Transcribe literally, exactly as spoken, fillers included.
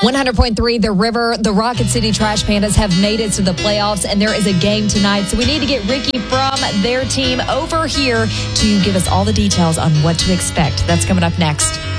one hundred point three The River. The Rocket City Trash Pandas have made it to the playoffs, and there is a game tonight. So we need to get Ricky from their team over here to give us all the details on what to expect. That's coming up next.